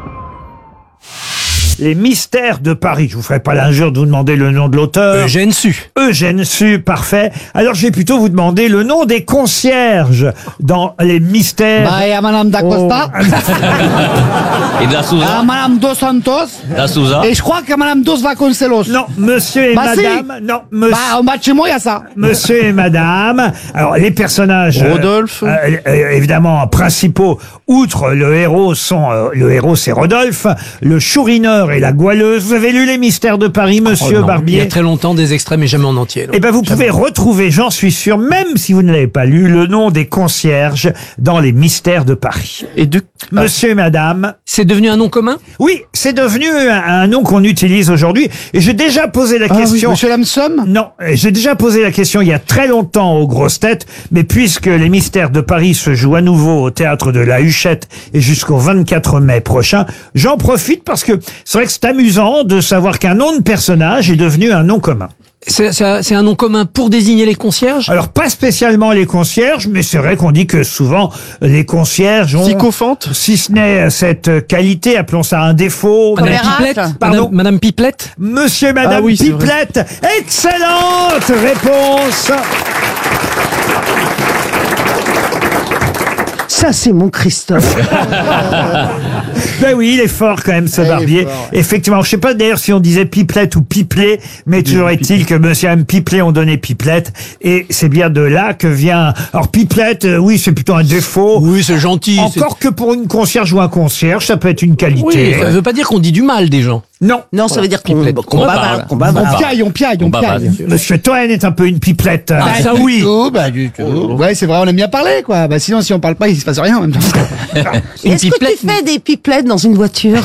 Speaker 1: Les mystères de Paris. Je vous ferai pas l'injure de vous demander le nom de l'auteur.
Speaker 3: Eugène Sue.
Speaker 1: Eugène Sue, parfait. Alors je vais plutôt vous demander le nom des concierges dans les mystères.
Speaker 2: Bah, il y a Madame D'Acosta.
Speaker 12: Et de la
Speaker 2: Il y
Speaker 12: Souza
Speaker 2: a Madame Dos Santos.
Speaker 12: La Souza
Speaker 2: Et je crois qu'il y a Madame Dos Vasconcelos.
Speaker 1: Non, monsieur et
Speaker 2: Bah, si.
Speaker 1: madame. Non, monsieur.
Speaker 2: Bah, en bas de chez moi, il y a ça.
Speaker 1: Monsieur et madame. Alors, les personnages. euh,
Speaker 2: Rodolphe.
Speaker 1: euh, euh, évidemment, principaux, outre le héros, sont. euh, le héros, c'est Rodolphe. Le chourineur et la goualeuse. Vous avez lu Les Mystères de Paris, monsieur
Speaker 3: Oh non,
Speaker 1: Barbier?
Speaker 3: Il y a très longtemps, des extraits, mais jamais en entier. non.
Speaker 1: Eh ben, vous
Speaker 3: Jamais.
Speaker 1: pouvez retrouver, j'en suis sûr, même si vous ne l'avez pas lu, le nom des concierges dans Les Mystères de Paris.
Speaker 3: Et de...
Speaker 1: Monsieur et madame.
Speaker 3: C'est devenu un nom commun?
Speaker 1: Oui, c'est devenu un, un nom qu'on utilise aujourd'hui. Et j'ai déjà posé la
Speaker 2: Ah oui,
Speaker 1: question.
Speaker 2: Monsieur Lamson.
Speaker 1: Non, j'ai déjà posé la question il y a très longtemps aux grosses têtes, mais puisque les Mystères de Paris se jouent à nouveau au théâtre de la Huchette et jusqu'au vingt-quatre mai prochain, j'en profite parce que c'est vrai que c'est amusant de savoir qu'un nom de personnage est devenu un nom commun.
Speaker 3: C'est c'est- c'est un nom commun pour désigner les concierges?
Speaker 1: Alors pas spécialement les concierges, mais c'est vrai qu'on dit que souvent les concierges ont,
Speaker 9: Sycophante.
Speaker 1: si ce n'est cette qualité, appelons ça un défaut.
Speaker 3: Madame
Speaker 1: mais-
Speaker 3: Pipelette?
Speaker 1: Pardon.
Speaker 3: Madame, Madame Pipelette?
Speaker 1: Monsieur et Madame
Speaker 9: Ah oui, c'est vrai.
Speaker 1: Pipelette, excellente réponse.
Speaker 14: Ça, c'est mon Christophe.
Speaker 1: Ben oui, il est fort quand même ce
Speaker 2: Il est
Speaker 1: Barbier.
Speaker 2: fort.
Speaker 1: Effectivement, je sais pas d'ailleurs si on disait Pipelette ou Pipelet, mais toujours est-il que Monsieur et Madame Pipelet ont donné Pipelette, et c'est bien de là que vient. Alors Pipelette, euh, oui, c'est plutôt un défaut.
Speaker 3: Oui, c'est gentil. c'est-
Speaker 1: Encore que pour une concierge ou un concierge, ça peut être une
Speaker 3: Oui,
Speaker 1: qualité.
Speaker 3: ça veut pas dire qu'on dit du mal des gens.
Speaker 1: Non.
Speaker 14: Non, ça veut dire qu'on
Speaker 3: Pipelette.
Speaker 14: qu'on
Speaker 3: On
Speaker 14: bavarde.
Speaker 3: parle.
Speaker 14: qu'on
Speaker 2: On
Speaker 14: bavarde.
Speaker 2: piaille, on piaille, on
Speaker 12: On
Speaker 2: piaille.
Speaker 12: bavarde.
Speaker 1: Monsieur Toen est un peu une pipelette.
Speaker 3: Ah, ça oui.
Speaker 2: tout, bah du tout. Ouais, c'est vrai, on aime bien parler, quoi. Bah sinon, si on parle pas, il se passe rien en même temps.
Speaker 3: Une
Speaker 14: Est-ce que
Speaker 3: pipelette,
Speaker 14: tu fais des pipelettes dans une voiture?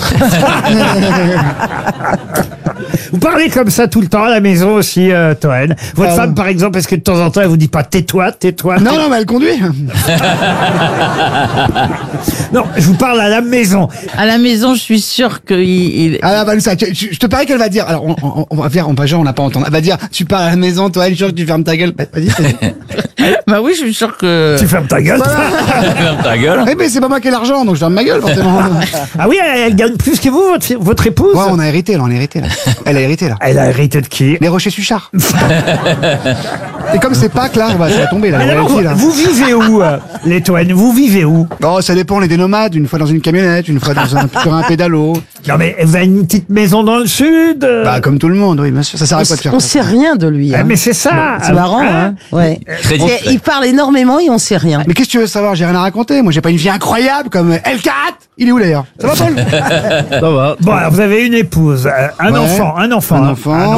Speaker 1: Vous parlez comme ça tout le temps à la maison aussi, euh, Toen. Votre
Speaker 2: Ah
Speaker 1: femme,
Speaker 2: ouais.
Speaker 1: par exemple, est-ce que de temps en temps, elle vous dit pas tais-toi, tais-toi?
Speaker 2: Non, non, mais elle conduit.
Speaker 1: Non, je vous parle à la maison.
Speaker 4: À la maison, je suis sûre qu'il... il-
Speaker 2: Ah, là, bah, ça, tu- tu- je te parie qu'elle va dire. Alors, on, on, on va faire, on va genre, on n'a pas entendu. Elle va dire, tu pars à la maison, toi, elle, je suis sûr que tu fermes ta gueule. Bah, vas-y, vas-y.
Speaker 4: Bah oui, je suis sûre que...
Speaker 1: Tu fermes ta gueule.
Speaker 12: Ferme ta gueule.
Speaker 2: Eh, mais c'est pas moi qui ai l'argent, donc je ferme ma gueule, forcément.
Speaker 1: Ah oui, elle, elle gagne plus que vous, votre, fi- votre épouse?
Speaker 2: Ouais, on a hérité, là, on a hérité, là. Elle a hérité, là.
Speaker 1: Elle a hérité de qui?
Speaker 2: Les Rochers Suchard. Et comme c'est Pâques, là, bah, ça va tomber, là.
Speaker 1: Mais
Speaker 2: les
Speaker 1: d'abord,
Speaker 2: royalties, là.
Speaker 1: vous, vous vivez où, euh, les Toen? Vous vivez où?
Speaker 2: Oh, ça dépend, on est des nomades, une fois dans une camionnette, une fois dans un, sur un pédalo.
Speaker 1: Non mais vous avez une petite maison dans le sud? euh
Speaker 2: Bah, comme tout le monde, oui, bien sûr. Ça sert à quoi de faire
Speaker 14: On
Speaker 2: ça
Speaker 14: sait rien de lui.
Speaker 1: Ah,
Speaker 14: hein.
Speaker 1: mais c'est ça.
Speaker 14: C'est marrant, hein? Ouais.
Speaker 12: Très
Speaker 14: Et
Speaker 12: discret.
Speaker 14: il parle énormément et on sait rien.
Speaker 2: Mais qu'est-ce que tu veux savoir? J'ai rien à raconter. Moi, j'ai pas une vie incroyable comme L quatre. Il est où d'ailleurs? Ça va, Paul?
Speaker 1: Bon, alors vous avez une épouse, euh, un
Speaker 2: Ouais.
Speaker 1: enfant, un enfant.
Speaker 2: Un
Speaker 1: hein.
Speaker 2: enfant.
Speaker 1: Un